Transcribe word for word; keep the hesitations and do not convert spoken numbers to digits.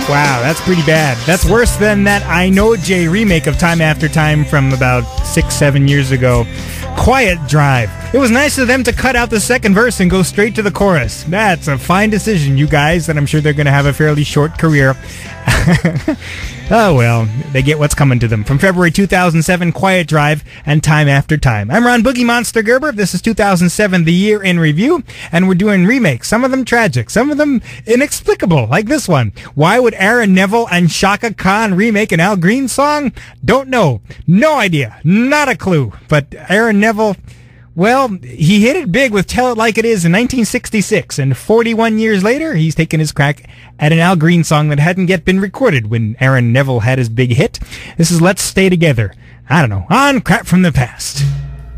Wow, that's pretty bad. That's worse than that I Know Jay remake of Time After Time from about six, seven years ago. Quiet Drive. It was nice of them to cut out the second verse and go straight to the chorus. That's a fine decision, you guys, and I'm sure they're going to have a fairly short career. Oh, well, they get what's coming to them. From February two thousand seven, Quiet Drive and Time After Time. I'm Ron Boogie Monster Gerber. This is two thousand seven, the year in review, and we're doing remakes. Some of them tragic, some of them inexplicable, like this one. Why would Aaron Neville and Shaka Khan remake an Al Green song? Don't know. No idea. Not a clue. But Aaron Neville, well, he hit it big with Tell It Like It Is in nineteen sixty-six, and forty-one years later, he's taken his crack at an Al Green song that hadn't yet been recorded when Aaron Neville had his big hit. This is Let's Stay Together. I don't know, on Crap from the Past.